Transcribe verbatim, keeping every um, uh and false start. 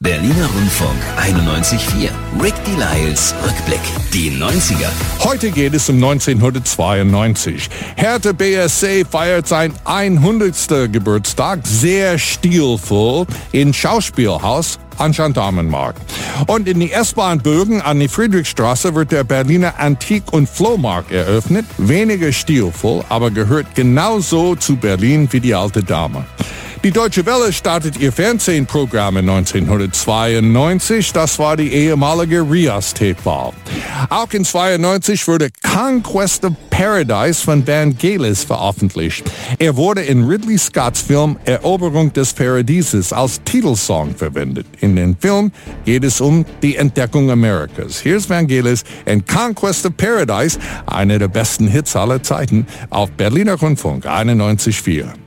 Berliner Rundfunk einundneunzig Komma vier. Rick Delisles Rückblick. Die neunziger. Heute geht es um neunzehnhundertzweiundneunzig. Hertha B S C feiert sein hundertsten Geburtstag sehr stilvoll im Schauspielhaus an Gendarmenmarkt. Und in die S-Bahn-Bögen an die Friedrichstraße wird der Berliner Antik- und Flohmarkt eröffnet. Weniger stilvoll, aber gehört genauso zu Berlin wie die alte Dame. Die Deutsche Welle startet ihr Fernsehprogramm neunzehnhundertzweiundneunzig. Das war die ehemalige Rias-Tape-Wahl. Auch in zweiundneunzig wurde Conquest of Paradise von Vangelis veröffentlicht. Er wurde in Ridley Scotts Film Eroberung des Paradieses als Titelsong verwendet. In dem Film geht es um die Entdeckung Amerikas. Hier ist Vangelis in Conquest of Paradise, einer der besten Hits aller Zeiten, auf Berliner Rundfunk einundneunzig Komma vier.